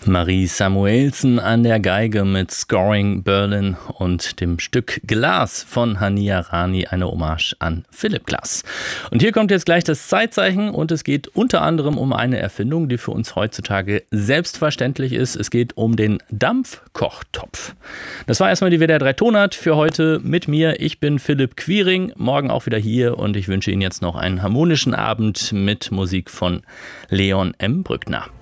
Marie Samuelsen an der Geige mit Scoring Berlin und dem Stück Glas von Hania Rani, eine Hommage an Philipp Glass. Und hier kommt jetzt gleich das Zeitzeichen und es geht unter anderem um eine Erfindung, die für uns heutzutage selbstverständlich ist. Es geht um den Dampfkochtopf. Das war erstmal die WDR 3 Tonart für heute mit mir. Ich bin Philipp Quiring, morgen auch wieder hier und ich wünsche Ihnen jetzt noch einen harmonischen Abend mit Musik von Leon M. Brückner.